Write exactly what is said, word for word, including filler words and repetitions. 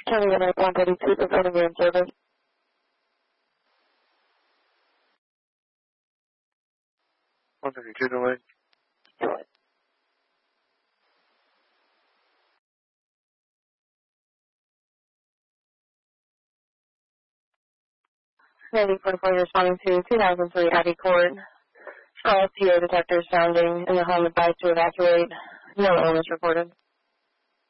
County Unit one thirty-two, reporting your service. one thirty-two delay. ninety forty-four, responding to two thousand three Abbey Court. All P O detectors sounding in the home advised to evacuate. No illness reported.